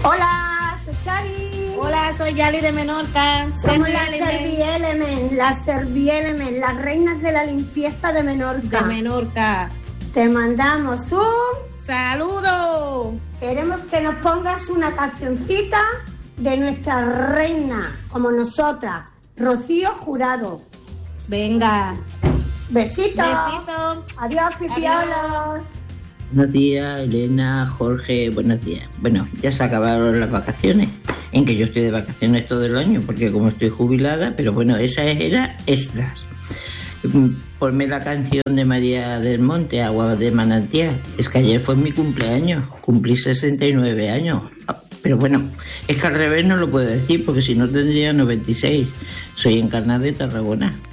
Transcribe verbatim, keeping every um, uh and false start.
Hola, soy Chari. Hola, soy Yali de Menorca. Somos las Servielemen, las Servielemen, las reinas de la limpieza de Menorca. De Menorca. Te mandamos un saludo. Queremos que nos pongas una cancioncita de nuestra reina, como nosotras, Rocío Jurado. Venga. Besitos. Besito. Adiós, pipiolos. Buenos días, Elena, Jorge, buenos días. Bueno, ya se acabaron las vacaciones, en que yo estoy de vacaciones todo el año, porque como estoy jubilada, pero bueno, esa era extras. Ponme la canción de María del Monte, Agua de Manantial. Es que ayer fue mi cumpleaños, cumplí sesenta y nueve años. Pero bueno, es que al revés no lo puedo decir, porque si no tendría noventa y seis. Soy Encarnada de Tarragona.